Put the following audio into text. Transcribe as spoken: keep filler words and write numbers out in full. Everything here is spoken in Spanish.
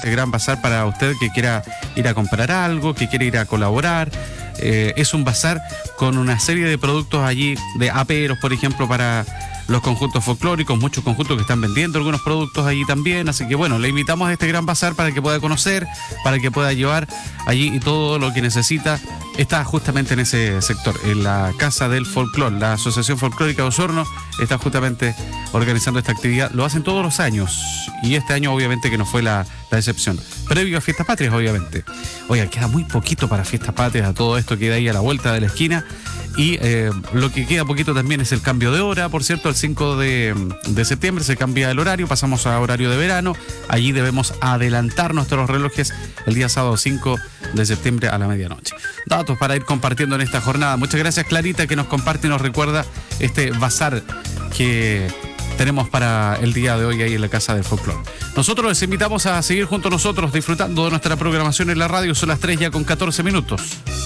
este gran bazar para usted que quiera ir a comprar algo, que quiera ir a colaborar. Eh, es un bazar con una serie de productos allí, de aperos, por ejemplo, para los conjuntos folclóricos, muchos conjuntos que están vendiendo algunos productos allí también, así que bueno, le invitamos a este gran bazar para que pueda conocer, para que pueda llevar allí y todo lo que necesita. Está justamente en ese sector, en la Casa del Folclor. La Asociación Folclórica de Osorno está justamente organizando esta actividad. Lo hacen todos los años y este año obviamente que no fue la, la excepción. Previo a Fiestas Patrias, obviamente. Oiga, queda muy poquito para Fiestas Patrias, a todo esto queda ahí a la vuelta de la esquina. Y eh, lo que queda poquito también es el cambio de hora, por cierto, el cinco de septiembre se cambia el horario, pasamos a horario de verano, allí debemos adelantar nuestros relojes el día sábado cinco de septiembre a la medianoche. Datos para ir compartiendo en esta jornada. Muchas gracias, Clarita, que nos comparte y nos recuerda este bazar que tenemos para el día de hoy ahí en la Casa del Folclor. Nosotros les invitamos a seguir junto a nosotros disfrutando de nuestra programación en la radio. Son las tres ya con catorce minutos.